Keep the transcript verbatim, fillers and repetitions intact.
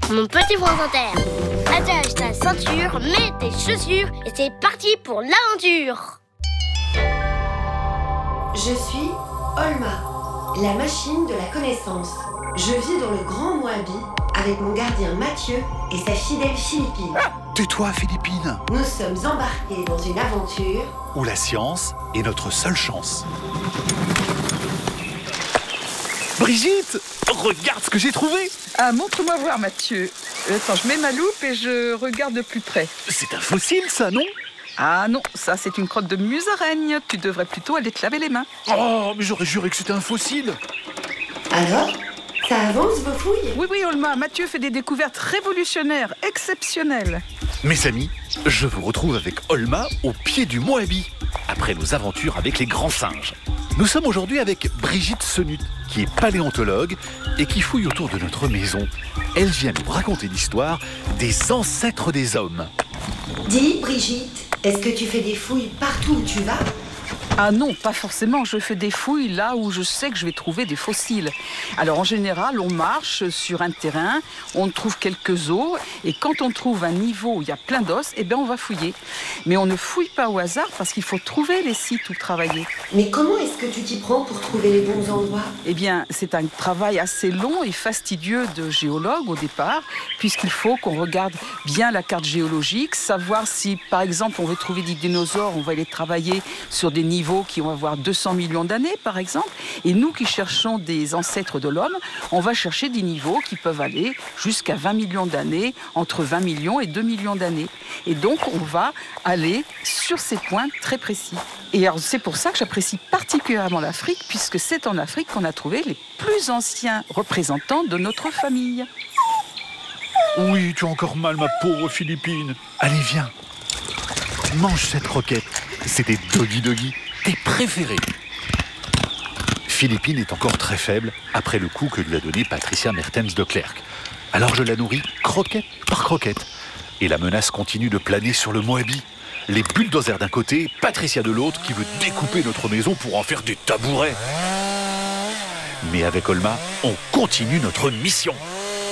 Mon petit France Inter. Attache ta ceinture, mets tes chaussures et c'est parti pour l'aventure. Je suis Olma, la machine de la connaissance. Je vis dans le Grand Moabi avec mon gardien Mathieu et sa fidèle Philippine. Tais-toi, Philippine. Nous sommes embarqués dans une aventure où la science est notre seule chance. Brigitte, regarde ce que j'ai trouvé. Ah, montre-moi voir, Mathieu. Attends, je mets ma loupe et je regarde de plus près. C'est un fossile, ça, non? Ah non, ça c'est une crotte de musaraigne. Tu devrais plutôt aller te laver les mains. Oh, mais j'aurais juré que c'était un fossile. Alors, ça avance vos fouilles? Oui, oui, Olma, Mathieu fait des découvertes révolutionnaires, exceptionnelles. Mes amis, je vous retrouve avec Olma au pied du Moabi, après nos aventures avec les grands singes. Nous sommes aujourd'hui avec Brigitte Senut, qui est paléontologue et qui fouille autour de notre maison. Elle vient nous raconter l'histoire des ancêtres des hommes. Dis, Brigitte, est-ce que tu fais des fouilles partout où tu vas? Ah non, pas forcément. Je fais des fouilles là où je sais que je vais trouver des fossiles. Alors en général, on marche sur un terrain, on trouve quelques os, et quand on trouve un niveau où il y a plein d'os, eh bien on va fouiller. Mais on ne fouille pas au hasard parce qu'il faut trouver les sites où travailler. Mais comment est-ce que tu t'y prends pour trouver les bons endroits? Eh bien, c'est un travail assez long et fastidieux de géologue au départ, puisqu'il faut qu'on regarde bien la carte géologique, savoir si, par exemple, on veut trouver des dinosaures, on va les travailler sur des niveaux qui vont avoir deux cents millions d'années, par exemple. Et nous qui cherchons des ancêtres de l'homme, on va chercher des niveaux qui peuvent aller jusqu'à vingt millions d'années, entre vingt millions et deux millions d'années. Et donc, on va aller sur ces points très précis. Et alors, c'est pour ça que j'apprécie particulièrement l'Afrique, puisque c'est en Afrique qu'on a trouvé les plus anciens représentants de notre famille. Oui, tu as encore mal, ma pauvre Philippine. Allez, viens. Mange cette croquette. C'est des Doggy Doggy, tes préférés. Philippine est encore très faible après le coup que lui a donné Patricia Mertens de Klerk. Alors je la nourris croquette par croquette. Et la menace continue de planer sur le Moabi. Les bulldozers d'un côté, Patricia de l'autre, qui veut découper notre maison pour en faire des tabourets. Mais avec Olma, on continue notre mission.